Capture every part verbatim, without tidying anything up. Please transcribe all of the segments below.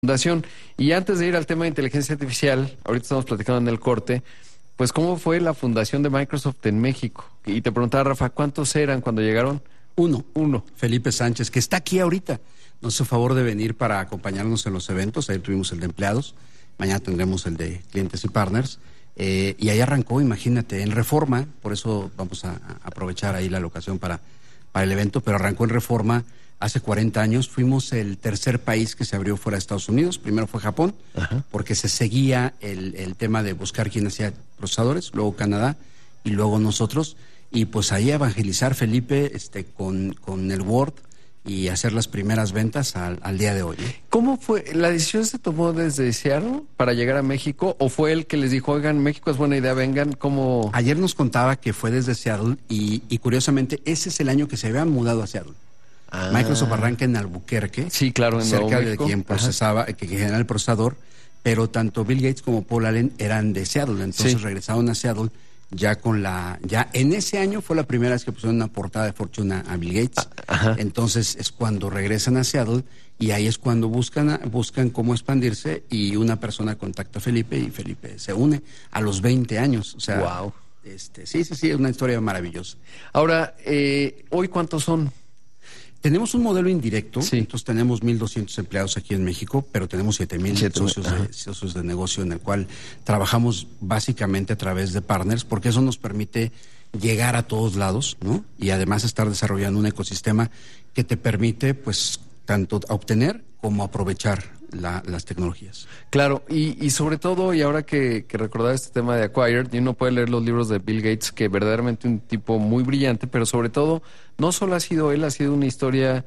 Fundación. Y antes de ir al tema de inteligencia artificial, ahorita estamos platicando en el corte, pues ¿cómo fue la fundación de Microsoft en México? Y te preguntaba, Rafa, ¿cuántos eran cuando llegaron? Uno. Uno. Felipe Sánchez, que está aquí ahorita. Nos hizo favor de venir para acompañarnos en los eventos. Ayer tuvimos el de empleados, mañana tendremos el de clientes y partners. Eh, y ahí arrancó, imagínate, en Reforma, por eso vamos a, a aprovechar ahí la locación para, para el evento, pero arrancó en Reforma hace cuarenta años. Fuimos el tercer país que se abrió fuera de Estados Unidos. Primero fue Japón, Ajá. porque se seguía el, el tema de buscar quién hacía procesadores, luego Canadá y luego nosotros. Y pues ahí evangelizar, Felipe, este, con, con el Word y hacer las primeras ventas al, al día de hoy. ¿Cómo fue? ¿La decisión se tomó desde Seattle para llegar a México o fue él que les dijo, oigan, México es buena idea, vengan? ¿Cómo? Ayer nos contaba que fue desde Seattle y, y curiosamente ese es el año que se habían mudado a Seattle. Ah. Microsoft arranca en Albuquerque, sí, claro, en cerca Nuevo de México. quien procesaba, Ajá. que genera el procesador, pero tanto Bill Gates como Paul Allen eran de Seattle, entonces sí. regresaron a Seattle ya con la, ya en ese año fue la primera vez que pusieron una portada de Fortune a, a Bill Gates. Ajá. Entonces es cuando regresan a Seattle y ahí es cuando buscan, a, buscan cómo expandirse y una persona contacta a Felipe y Felipe se une a los veinte años, o sea, wow. este, sí, sí, sí, es una historia maravillosa. Ahora, eh, ¿hoy cuántos son? Tenemos un modelo indirecto, sí. entonces tenemos mil doscientos empleados aquí en México, pero tenemos siete mil socios de, socios de negocio en el cual trabajamos básicamente a través de partners, porque eso nos permite llegar a todos lados, ¿no? Y además estar desarrollando un ecosistema que te permite, pues, tanto obtener como aprovechar la, las tecnologías. Claro, y, y sobre todo, y ahora que, que recordaba este tema de Acquired, y uno puede leer los libros de Bill Gates, que verdaderamente un tipo muy brillante, pero sobre todo, no solo ha sido él, ha sido una historia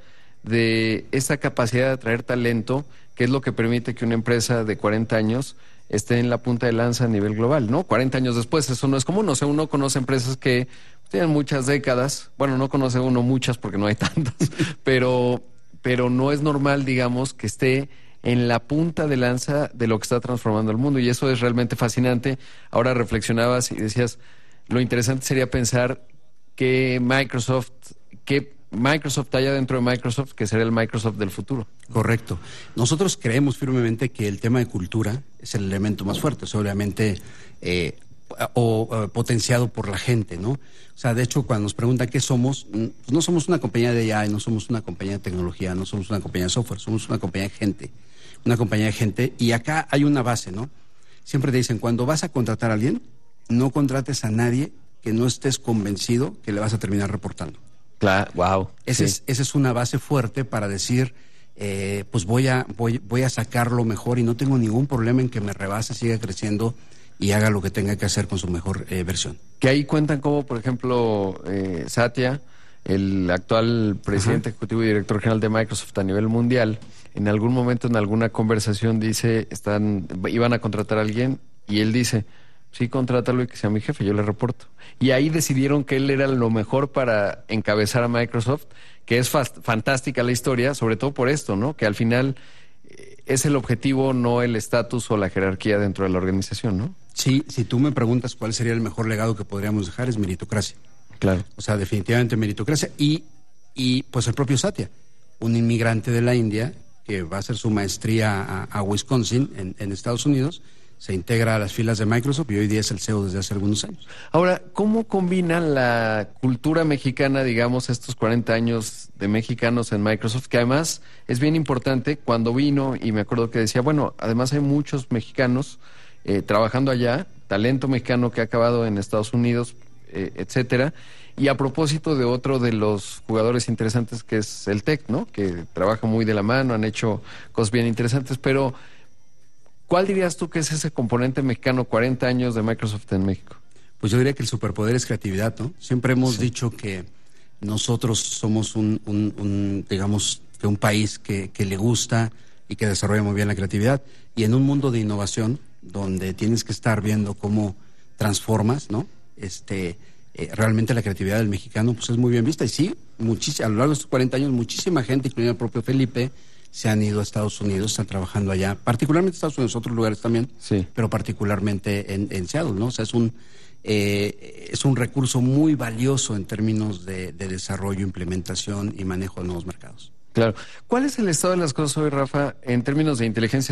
de esa capacidad de atraer talento, que es lo que permite que una empresa de cuarenta años esté en la punta de lanza a nivel global, ¿no? cuarenta años después, eso no es común, o sea, uno conoce empresas que tienen muchas décadas, bueno, no conoce uno muchas porque no hay tantas, pero, pero no es normal, digamos, que esté en la punta de lanza de lo que está transformando el mundo, y eso es realmente fascinante. Ahora reflexionabas y decías, lo interesante sería pensar que Microsoft, que Microsoft haya dentro de Microsoft, que será el Microsoft del futuro. Correcto. Nosotros creemos firmemente que el tema de cultura es el elemento más fuerte, es obviamente eh, o, o potenciado por la gente, ¿no? O sea, de hecho, cuando nos preguntan qué somos, pues no somos una compañía de A I, no somos una compañía de tecnología, no somos una compañía de software, somos una compañía de gente. Una compañía de gente, y acá hay una base, ¿no? Siempre te dicen, cuando vas a contratar a alguien, no contrates a nadie que no estés convencido que le vas a terminar reportando. Claro, wow. Esa, sí. es, esa es una base fuerte para decir, eh, pues voy a, voy, voy a sacarlo mejor y no tengo ningún problema en que me rebase, siga creciendo y haga lo que tenga que hacer con su mejor eh, versión. Que ahí cuentan como, por ejemplo, eh, Satya, el actual presidente Ajá. ejecutivo y director general de Microsoft a nivel mundial, en algún momento, en alguna conversación, dice, están, iban a contratar a alguien, y él dice, sí, contrátalo y que sea mi jefe, yo le reporto. Y ahí decidieron que él era lo mejor para encabezar a Microsoft, que es fast, fantástica la historia, sobre todo por esto, ¿no? Que al final eh, es el objetivo, no el estatus o la jerarquía dentro de la organización, ¿no? Sí, si tú me preguntas cuál sería el mejor legado que podríamos dejar, es meritocracia. Claro. O sea, definitivamente meritocracia. Y, y pues el propio Satya, un inmigrante de la India que va a hacer su maestría a, a Wisconsin, en, en Estados Unidos, se integra a las filas de Microsoft y hoy día es el C E O desde hace algunos años. Ahora, ¿cómo combina la cultura mexicana, digamos, estos cuarenta años de mexicanos en Microsoft? Que además es bien importante. Cuando vino, y me acuerdo que decía, bueno, además hay muchos mexicanos eh, trabajando allá, talento mexicano que ha acabado en Estados Unidos, eh, etcétera. Y a propósito de otro de los jugadores interesantes que es el Tech, ¿no? Que trabaja muy de la mano, han hecho cosas bien interesantes, pero ¿cuál dirías tú que es ese componente mexicano, cuarenta años de Microsoft en México? Pues yo diría que el superpoder es creatividad, ¿no? Siempre hemos sí. dicho que nosotros somos un, un, un digamos, que un país que, que le gusta y que desarrolla muy bien la creatividad. Y en un mundo de innovación, donde tienes que estar viendo cómo transformas, ¿no? Este... Eh, realmente la creatividad del mexicano pues es muy bien vista y sí, a lo largo de estos cuarenta años muchísima gente, incluyendo el propio Felipe, se han ido a Estados Unidos, están trabajando allá, particularmente Estados Unidos, otros lugares también, sí. pero particularmente en, en Seattle, ¿no? O sea, es un eh, es un recurso muy valioso en términos de, de desarrollo, implementación y manejo de nuevos mercados. Claro. ¿Cuál es el estado de las cosas hoy, Rafa, en términos de inteligencia